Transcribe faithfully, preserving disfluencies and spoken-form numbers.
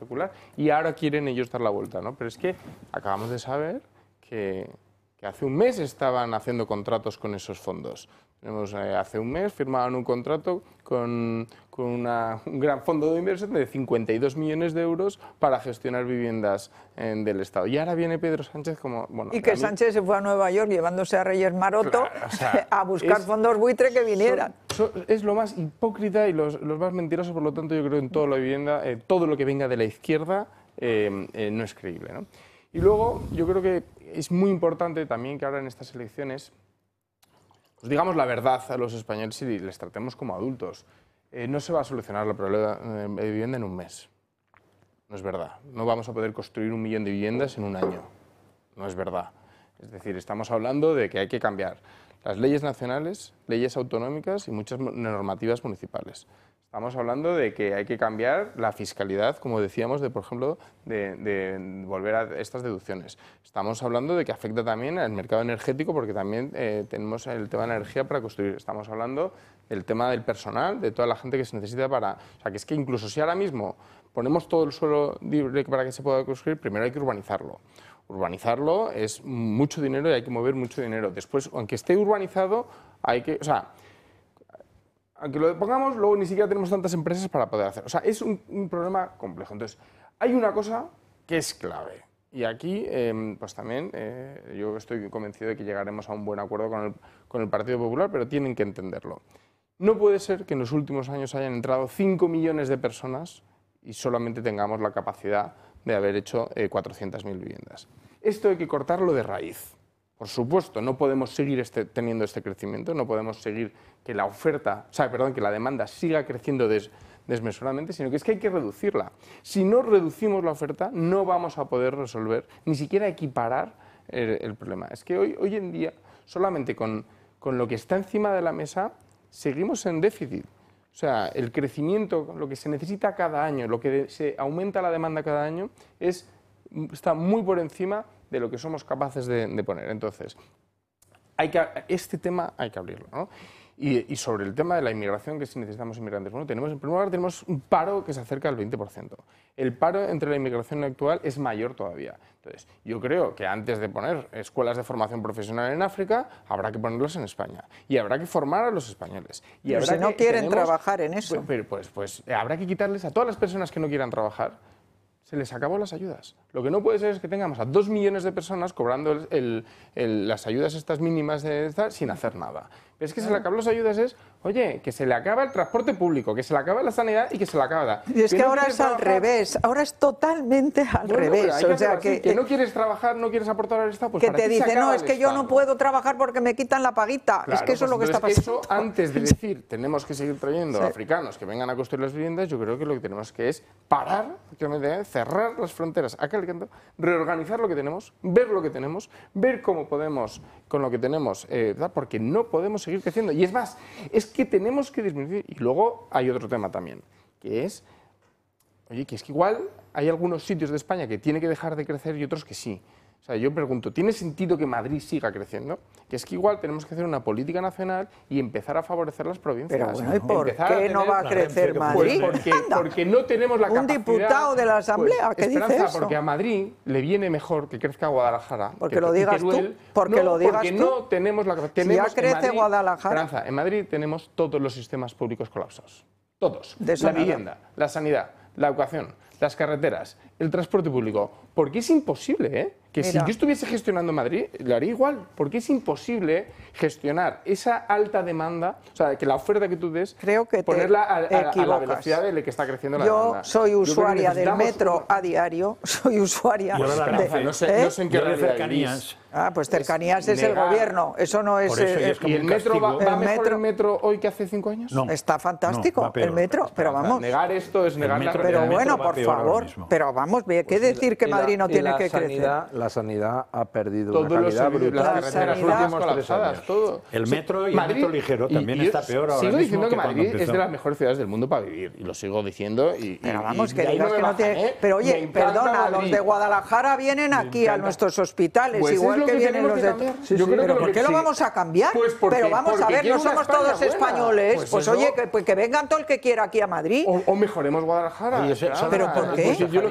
especular, y ahora quieren ellos dar la vuelta, ¿no? Pero es que acabamos de saber que, que hace un mes estaban haciendo contratos con esos fondos. Tenemos, eh, hace un mes firmaban un contrato con, con una, un gran fondo de inversión de cincuenta y dos millones de euros para gestionar viviendas en, del Estado. Y ahora viene Pedro Sánchez como... Bueno, y que mí, Sánchez se fue a Nueva York llevándose a Reyes Maroto, claro, o sea, a buscar es, fondos buitre que vinieran. Son, son, es lo más hipócrita y los, los más mentirosos, por lo tanto yo creo en toda la vivienda, eh, todo lo que venga de la izquierda eh, eh, no es creíble, ¿no? Y luego yo creo que es muy importante también que ahora en estas elecciones pues digamos la verdad a los españoles y les tratemos como adultos. Eh, no se va a solucionar el problema de vivienda en un mes. No es verdad. No vamos a poder construir un millón de viviendas en un año. No es verdad. Es decir, estamos hablando de que hay que cambiar las leyes nacionales, leyes autonómicas y muchas normativas municipales. Estamos hablando de que hay que cambiar la fiscalidad, como decíamos, de, por ejemplo, de, de volver a estas deducciones. Estamos hablando de que afecta también al mercado energético, porque también eh, tenemos el tema de la energía para construir. Estamos hablando del tema del personal, de toda la gente que se necesita para... O sea, que es que incluso si ahora mismo ponemos todo el suelo libre para que se pueda construir, primero hay que urbanizarlo. Urbanizarlo es mucho dinero y hay que mover mucho dinero. Después, aunque esté urbanizado, hay que... O sea, aunque lo pongamos, luego ni siquiera tenemos tantas empresas para poder hacer. O sea, es un, un problema complejo. Entonces, hay una cosa que es clave. Y aquí, eh, pues también, eh, yo estoy convencido de que llegaremos a un buen acuerdo con el, con el Partido Popular, pero tienen que entenderlo. No puede ser que en los últimos años hayan entrado cinco millones de personas y solamente tengamos la capacidad de haber hecho eh, cuatrocientas mil viviendas. Esto hay que cortarlo de raíz. Por supuesto, no podemos seguir este, teniendo este crecimiento, no podemos seguir que la oferta, o sea, perdón, que la demanda siga creciendo des, desmesuradamente, sino que es que hay que reducirla. Si no reducimos la oferta, no vamos a poder resolver, ni siquiera equiparar el, el problema. Es que hoy, hoy en día, solamente con, con lo que está encima de la mesa, seguimos en déficit. O sea, el crecimiento, lo que se necesita cada año, lo que de, se aumenta la demanda cada año, es, está muy por encima de lo que somos capaces de, de poner. Entonces, hay que, este tema hay que abrirlo, ¿no? Y, y sobre el tema de la inmigración, que si necesitamos inmigrantes, bueno, tenemos, en primer lugar tenemos un paro que se acerca al veinte por ciento. El paro entre la inmigración actual es mayor todavía. Entonces, yo creo que antes de poner escuelas de formación profesional en África, habrá que ponerlas en España. Y habrá que formar a los españoles. Y pero habrá si no que, quieren tenemos, trabajar en eso. Pues, pues, pues habrá que quitarles a todas las personas que no quieran trabajar, se les acabó las ayudas. Lo que no puede ser es que tengamos a dos millones de personas cobrando el, el, el, las ayudas estas mínimas de esta, sin hacer nada. Pero es que se le acaban las ayudas es, oye, que se le acaba el transporte público, que se le acaba la sanidad y que se le acaba... Y es que, que no ahora es trabajar. Al revés, ahora es totalmente al bueno, revés. Que o sea, que, que no quieres trabajar, no quieres aportar al Estado, pues que para te dice, no, es que Estado. yo no puedo trabajar porque me quitan la paguita. Claro, es que eso pues es lo que está pasando. Eso, antes de decir, tenemos que seguir trayendo sí. africanos que vengan a construir las viviendas, yo creo que lo que tenemos que es parar, cerrar las fronteras a cal canto, reorganizar lo que tenemos, ver lo que tenemos, ver cómo podemos, con lo que tenemos, eh, porque no podemos seguir creciendo. Y es más, es que tenemos que disminuir. Y luego hay otro tema también, que es, oye, que es que igual hay algunos sitios de España que tiene que dejar de crecer y otros que sí. O sea, yo pregunto, ¿tiene sentido que Madrid siga creciendo? Que es que igual tenemos que hacer una política nacional y empezar a favorecer las provincias. Pero bueno, ¿y por empezar qué tener... no va a crecer Madrid? Pues porque, porque no tenemos la capacidad... Un diputado de la Asamblea, pues, ¿qué Esperanza, dice eso? Porque a Madrid le viene mejor que crezca Guadalajara. Porque que, lo digas que Teruel. tú. Porque no, lo digas porque tú. no tenemos la capacidad. Si ya crece Madrid, Guadalajara. Esperanza, en Madrid tenemos todos los sistemas públicos colapsados. Todos. De eso la nada. vivienda, la sanidad, la educación, las carreteras, el transporte público. Porque es imposible, ¿eh? Que Mira. si yo estuviese gestionando Madrid, lo haría igual. Porque es imposible gestionar esa alta demanda, o sea, que la oferta que tú des, Creo que te ponerla a, a, equivocas. a la velocidad de la que está creciendo la yo demanda. soy usuaria yo del metro a diario, soy usuaria Yo la de, de, no, sé, ¿eh? no sé en qué Yo de realidad cercanías. vivís. Ah, pues cercanías es, es el negar. gobierno, eso no es... Por eso eh, ya es como ¿Y el un metro va, castigo. va El mejor metro- el metro hoy que hace cinco años? No. Está fantástico, No, va peor. el metro, pero O sea, vamos... negar esto es negar la metro- Pero el realidad. bueno, metro va por peor ahora favor, mismo. pero vamos, ¿qué Pues decir que y la- Madrid no y tiene la que sanidad, crecer? La sanidad ha perdido Todos una los calidad servicios, brutal. las La carreteras sanidad- últimas Últimos tres colapsadas, años. todo. El Sí, metro y el Madrid- metro ligero y- también y está yo peor ahora sigo mismo diciendo que que cuando Madrid es empezó. de las mejores ciudades del mundo para vivir, y lo sigo diciendo. Y, Pero y- vamos, y que de ahí digas no me que no bajan, tiene... ¿eh? Pero Me oye, encanta perdona, los Madrid. de Guadalajara vienen aquí a encanta. nuestros hospitales, Pues es igual lo que que vienen tenemos los que de... cambiar. Sí, Yo sí, creo que pero lo ¿por que qué lo sí- vamos a cambiar? Pues porque- pero vamos a porque ver, quiero no una somos España todos buena. españoles, Pues pues, eso- oye, que, pues que vengan todo el que quiera aquí a Madrid. O, o mejoremos Guadalajara. Oye, ¿sabes? Esperanza. ¿Pero por qué? Pues yo lo